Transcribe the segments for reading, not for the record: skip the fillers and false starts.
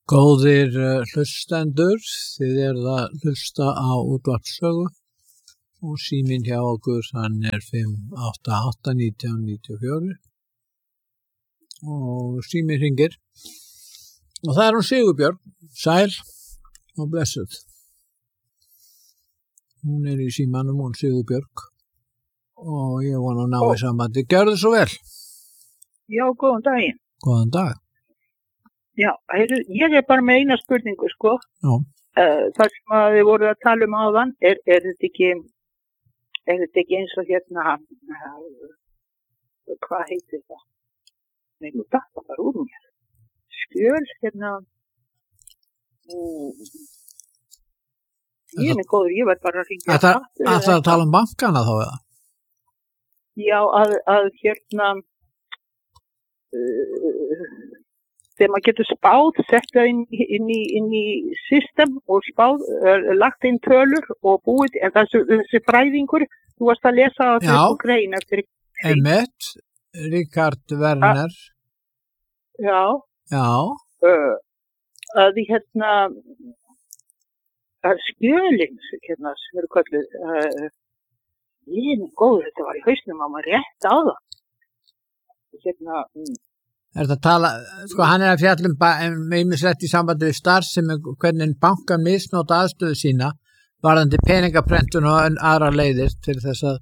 Góðir hlustendur, þið eruð að hlusta á útvarpssögu og síminn hjá okkur hann er 588-1994 og síminn hringir og það er hún Sigurbjörg, sæl og blessuð. Hún er í símanum, hún Sigurbjörg og ég vona að ná í sambandi. Gjörðu svo vel. Já, góðan daginn. Góðan dag. Já, ég er bara með eina spurningu, sko. Já. Það sem að þið voruð að tala um áðan, er þetta ekki eins og hérna, hvað heitir það? Nei, nú datta bara úr mér. Skjöl, hérna, ég er með góður, ég verð bara að hringja. Það að tala um bankana þá eða? Já, að hérna, þegar maður getur spáð, setta inn í system og spáð, lagt inn tölur og búið, en þessi fræðingur, þú varst að lesa á þessu grein eftir. Emmett, Ríkard Werner. Já. Að hérna, að skjölinn, hérna, sem eru kölluð, ég er góð, þetta var í hausnum að maður rétt á það. Hérna, Er það að tala, sko hann er að fjalla ýmislegt í sambandi við starfsemi hvernig bankar misnota aðstöðu sína varðandi peningaprentun og aðra leiðir til þess að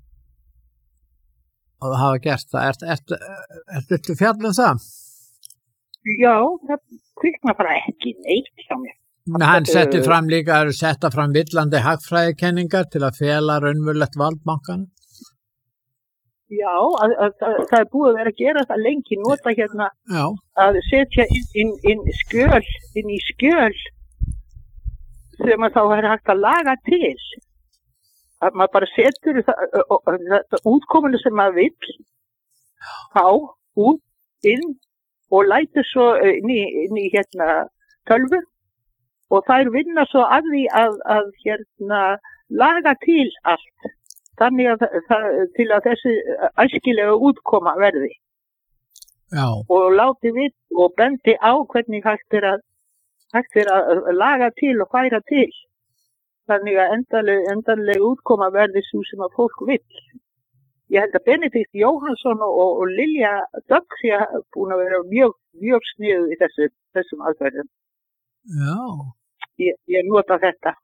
hafa gert það. Ertu fjalla um það? Já, það kvikna bara ekki neitt hjá mér. Men hann setti fram líka, setta fram villandi hagfræðikenningar til að fela raunverulegt vald bankana. Já, það er búið að vera að gera það lengi, nota hérna að setja inn í skjöl sem að þá er hægt að laga til. Að maður bara setur það útkominu sem maður vill á, út, inn og lætur svo inn í hérna tölvu og þær vinna svo að því að hérna laga til allt. Þannig að til að þessi æskilega útkoma verði. Já. Og láti við og bendi á hvernig hægt er að laga til og færa til. Þannig að endanlega útkoma verði svo sem að fólk vill. Ég held að Benedikt Jóhannsson og Lilja Dögg sé búin að vera mjög sniðuð í þessum aðferðum. Já. Ég nota þetta.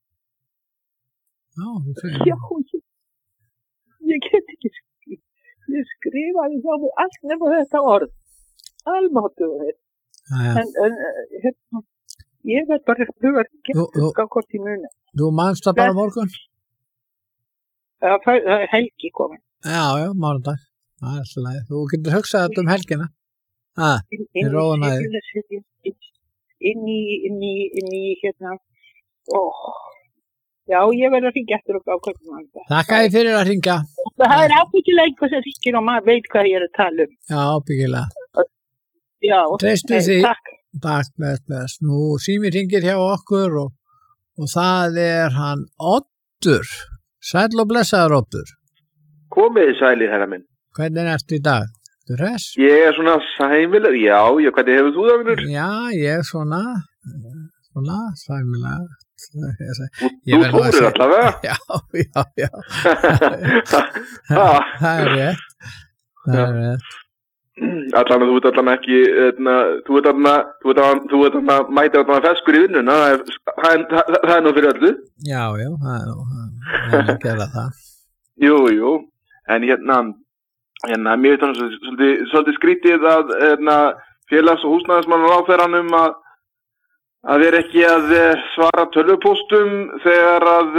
Já, Ég get ekki ég skrifaði þá mig allt nema þetta orð. Almáttugur þetta. En ég verð bara huga á hvort í muni. Þú manst það bara morgun? Það er helgi komin. Já, mánudag. Það er svo leið. Þú getur hugsað þetta um helgina. Í róðanæði. Inn í hérna. Já, ég verður að hringja eftir og ákveðum hann. Þakka þér fyrir að hringja. Það er ábyggilega hvað sem hringir og maður veit hvað ég er að tala um. Já, ábyggilega. Já, treystu því. Takk. Takk, bless. Nú sími hringir hjá okkur og það er hann Oddur. Sæll og blessaður Oddur. Komiði sælir, herra minn. Hvernig ertu í dag? Þú hress? Ég er svona sæmilegur. Já, hvernig hefur þú það, vinnur? Já, ég er svona sæmilegur. Þú tórir allavega? Já. Það er rétt. Allan að þú ert allan ekki, þú ert allan að mæta allan feskur í vinnuna, það er nú fyrir öllu. Já, það er að gera það. Jú, en hérna, mér er þannig svolítið skrítið að félags- og húsnæðismann ráðherranum að vera ekki að svara tölvupóstum þegar að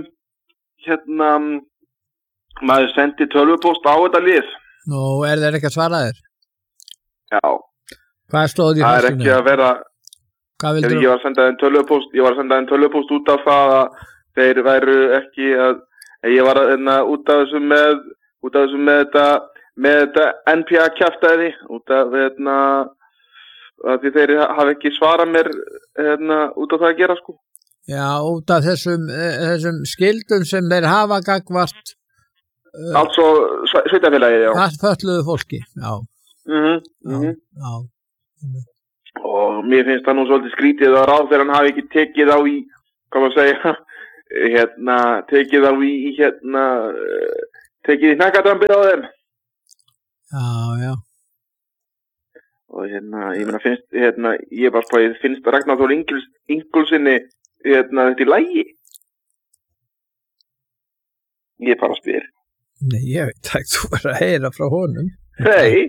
maður sendi tölvupóst á þetta lið. Nú, er þeir ekki að svara þér? Já. Hvað stóð í það er ekki að vera ég var að senda þeim tölvupóst út af það að þeir væru ekki að ég var út af þessu með þetta NPA kjaftaði út af að því þeir hafa ekki svarað mér út af það að gera sko. Já, út af þessum skildum sem þeir hafa gagnvart altså sveitafélagið, já. Það fötluðu fólki, já. Já. og mér finnst það nú svolítið skrítið að ráðherrann hafi ekki tekið á í, hvað maður segja, tekið á í, tekið í hnakkadrambið á þeim. Já. Og ég meina finnst, ég bara spáði, finnst Ragnar Þór Ingólfssyni, þetta í lagi? Ég bara spyr. Nei, ég veit ekki, þú verður að heyra frá honum. Nei,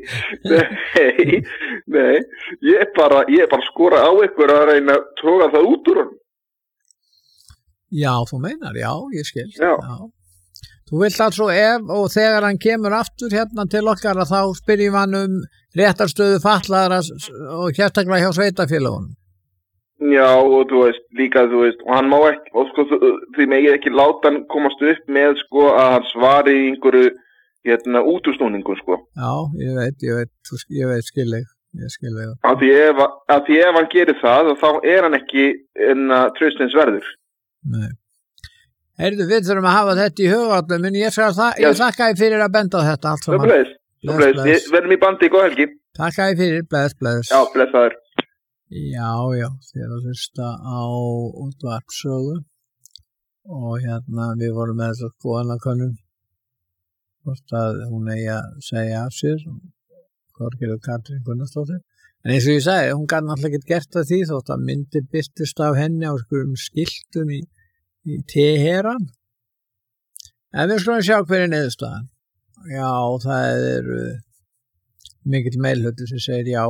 ég bara skora á ykkur að reyna að toga það út úr hann. Já, þú meinar, já, ég skil. Já. Þú vilt altså og þegar hann kemur aftur hérna til okkar að þá spyrjum hann réttarstöðu fatlaðara og sérstaklega hjá sveitafélagunum. Já, og líka, og hann má ekki, og sko, því megið ekki láta hann komast upp með, sko, að hann svari í einhverju, útúrsnúningu, sko. Já, ég veit, skil ég. Af því ef hann gerir það, þá hann ekki traustins verður. Nei. Heyrðu, við þurfum að hafa þetta í hugvallum, en ég þakka þér fyrir að benda á þetta allt saman. Bless. Við verðum í bandi, góð helgi. Þakka þér fyrir, bless. Já, blessaður. Já, þér að hlusta á útvarpssögu og við vorum með þess að skoðanakönnun hvort að hún eigi að segja af sér Þorgerður Katrín Gunnarsdóttir. En eins og ég sagði, hún gat náttúrulega ekki gert það því þótt að myndir birtust af henni á skiltum í Teheran. En við skulum sjá hver niðurstaðan. Já, það mikill meirihluti sem segir já.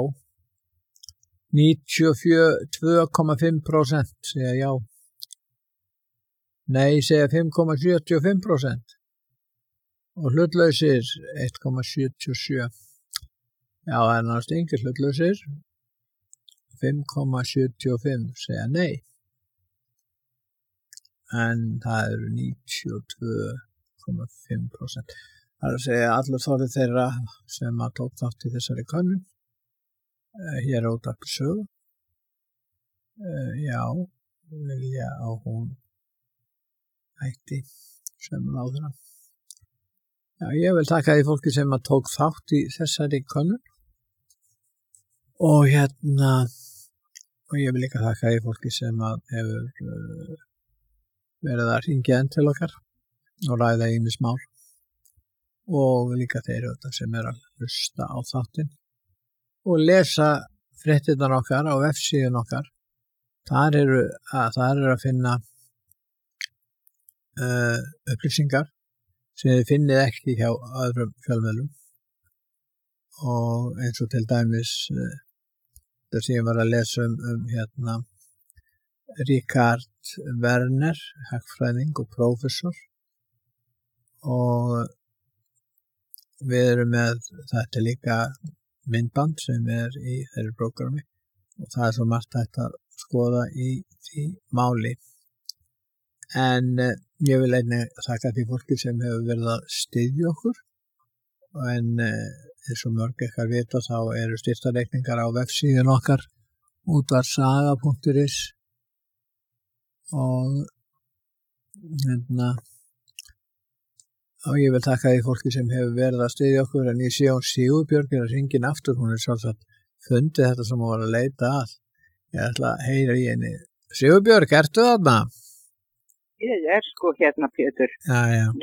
92,5% segja já. Nei segja 5,75% og hlutlausir 1,77%. Já, það náttúrulega yngir hlutlausir 5,75% segja nei. En það 92,5%. Það að segja allur þorrið þeirra sem að tók þátt í þessari könnun. Hér á útvarpssögu. Já, vilja á hún hætti sem ráðherra. Já, ég vil taka því fólki sem að tók þátt í þessari könnun. Og og ég vil líka taka því fólki sem að hefur verið að hringja inn til okkar og ræða ýmis mál. Og líka þeir sem að hlusta á þáttinn. Og lesa fréttirnar okkar á vefsíðun okkar. Þar að finna upplýsingar sem þið finnið ekki hjá öðrum fjölmiðlum. Og eins og til dæmis það sem ég var að lesa Richard Werner, hagfræðing og prófessor. Og við erum með þetta líka myndband sem í þeirri prógrami og það svo margt hægt að skoða í því máli. En ég vil einnig þakka því fólki sem hefur verið að styðja okkur en eins og mörg ekkert vita þá eru styrktarreikningar á vefsíðun okkar útvarsaga.is og og ég vil þakka því fólki sem hefur verið að styðja okkur en ég sé hún Sigurbjörg að hringin aftur, hún sjálfsagt fundið þetta sem hún var að leita að. Ég ætla að heyra í henni. Sigurbjörg, ertu þarna? Ég sko Pétur. Já.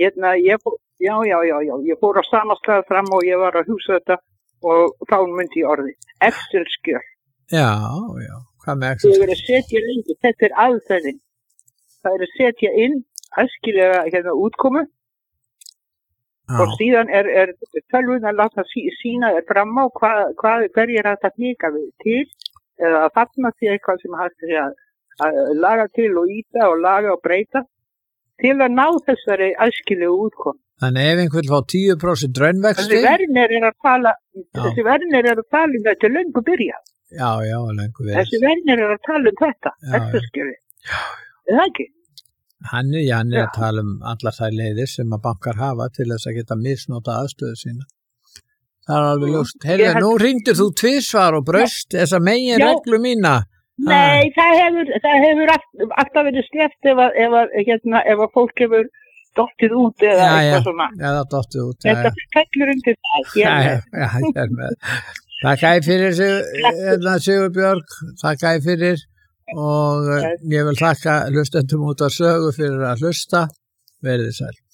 Ég fór á sama stað fram og ég var að hugsa þetta og þá myndi ég orðið. Excel-skjöl. Já. Hvað með Excel-skjöl? Ég verið að setja lengi, þetta aðferðin. Það að setja inn æskilega útkomu. Og síðan tölvun að láta sína fram á hverjir að það hnika til eða að fatna því eitthvað sem hægt að laga til og íta og laga og breyta til að ná þessari æskilegu útkom. Þannig ef einhvern fá 10% raunvexti. Þessi Werner að tala þetta löngu byrjað. Já, löngu byrjað. Þessi Werner að tala þetta, eftirskjöri. Er það ekki? Hann er að tala allar þær leiðir sem að bankar hafa til þess að geta misnota aðstöðu sína. Það alveg ljóst. Heyrðu, nú hringdir þú tvisvar og braust þessa megin reglu mína. Nei, það hefur alltaf verið sleppt ef að fólk hefur dottið út eða eitthvað svona. Já, dottið út. Þetta fellur undir það. Já, ég með. Takk æði fyrir Sigurbjörg, takk æði fyrir og ég vil þakka hlustendum út á Sögu fyrir að hlusta, verið sæl.